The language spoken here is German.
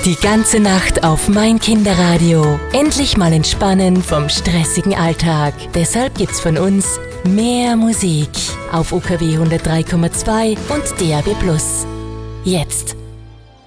Die ganze Nacht auf Mein Kinderradio. Endlich mal entspannen vom stressigen Alltag. Deshalb gibt's von uns mehr Musik auf UKW 103,2 und DAB+. Jetzt